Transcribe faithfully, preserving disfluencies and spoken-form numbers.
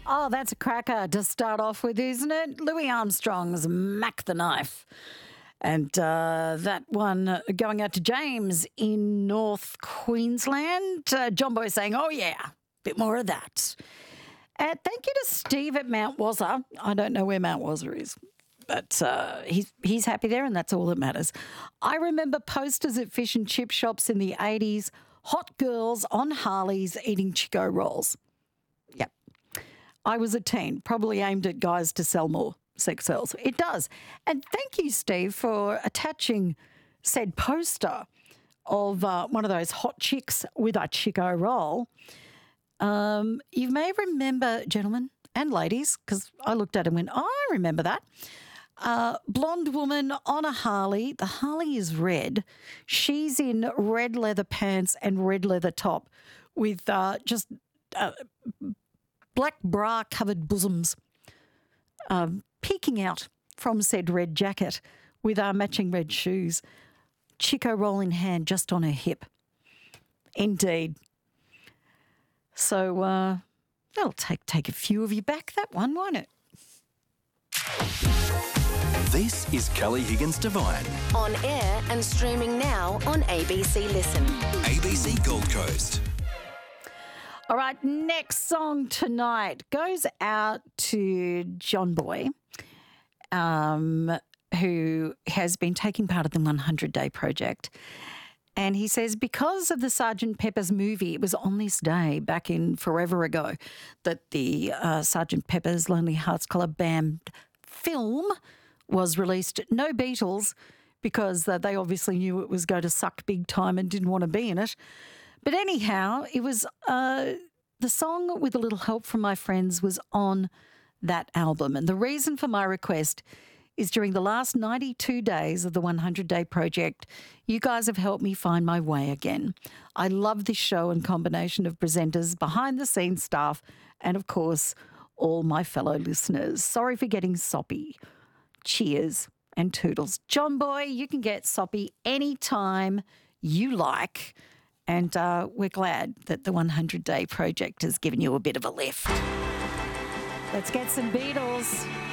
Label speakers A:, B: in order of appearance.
A: Oh, that's a cracker to start off with, isn't it? Louis Armstrong's Mac the Knife. And uh, that one going out to James in North Queensland. Uh, John Boy saying, oh, yeah, bit more of that. And thank you to Steve at Mount Wazza. I don't know where Mount Wazza is, but uh, he's, he's happy there and that's all that matters. I remember posters at fish and chip shops in the eighties, hot girls on Harleys eating Chico rolls. Yep. I was a teen, probably aimed at guys to sell more sex sells. It does. And thank you, Steve, for attaching said poster of uh, one of those hot chicks with a Chico roll. Um, you may remember, gentlemen and ladies, because I looked at it and went, oh, I remember that. Uh, blonde woman on a Harley. The Harley is red. She's in red leather pants and red leather top with uh, just uh, black bra-covered bosoms um, peeking out from said red jacket with our matching red shoes. Chico roll in hand just on her hip. Indeed. So uh, that'll take, take a few of you back, that one, won't it?
B: This is Kelly Higgins Divine.
C: On air and streaming now on A B C Listen.
B: A B C Gold Coast.
A: All right, next song tonight goes out to John Boy, um, who has been taking part of the one hundred day project. And he says because of the Sergeant Pepper's movie, it was on this day back in forever ago that the uh, Sergeant Pepper's Lonely Hearts Club Band film was released. No Beatles, because uh, they obviously knew it was going to suck big time and didn't want to be in it. But anyhow, it was uh, the song With a Little Help from My Friends was on that album. And the reason for my request is during the last ninety-two days of the one hundred day project, you guys have helped me find my way again. I love this show and combination of presenters, behind-the-scenes staff, and, of course, all my fellow listeners. Sorry for getting soppy. Cheers and toodles. John Boy, you can get soppy anytime you like. And uh, we're glad that the one hundred day project has given you a bit of a lift. Let's get some Beatles.